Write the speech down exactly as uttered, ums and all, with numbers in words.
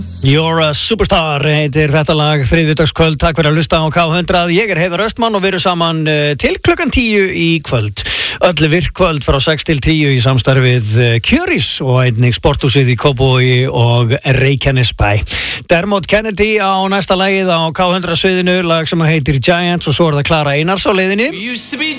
You're a Superstar heitir þetta lag þriðjudagskvöld, takk fyrir að hlusta á K hundrað. Ég er Heiðar Östmann og við erum saman uh, til klukkan tíu í kvöld. Öllu virkvöld frá sex til tíu í samstarfið uh, Kjöris og einnig sporthúsið í Kópavogi og Reykjanesbæ. Dermot Kennedy á næsta lagið á K hundrað sviðinu, lag sem heitir Giants, og svo er það Klara Einars á leiðinni.